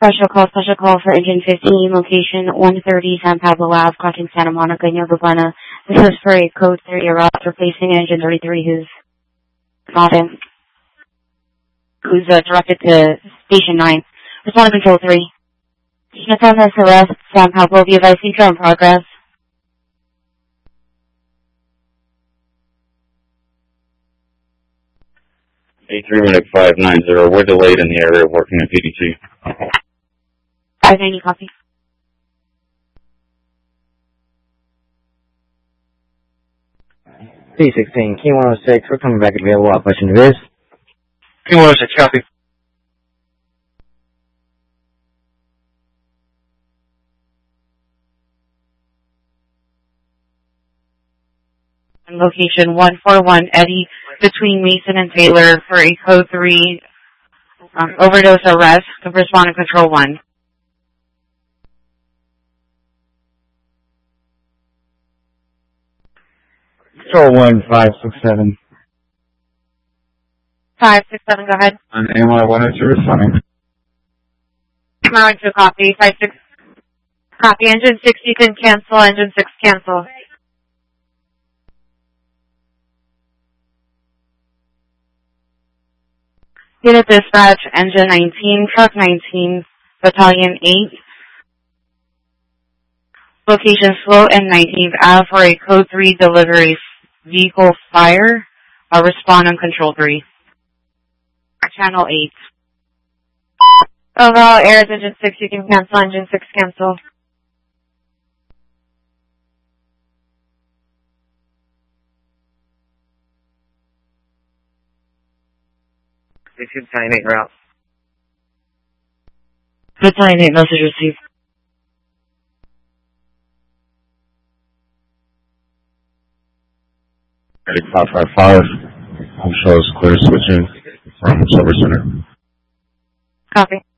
Special call for engine 15, location 130 San Pablo Ave, crossing Santa Monica, Nueva Buena. This is for a code 3 route replacing engine 33 who's not in, who's directed to station 9. Respond to control 3. Station SOS, San Pablo, be advised, feature in progress. A3 590, we're delayed in the area working at PDT. 590, copy. C16, King 106, we're coming back available, operation to this. King 106, copy. Location 141 Eddie between Mason and Taylor for a code 3 overdose arrest. Respond to control 1. Control 1, 567. 567, go ahead. On AMI 102, responding. Allowing to copy. 56. Copy. Engine 6, you can cancel. Engine 6, cancel. Unit dispatch, engine 19, truck 19, battalion 8. Location slow and 19th Ave for a code 3 delivery vehicle fire. Respond on control 3. Channel 8. Overall air engine 6, you can cancel. Engine 6, cancel. Battalion 8 route. Battalion 8, message received. Ready 555, shows clear switching from Silver Center. Copy.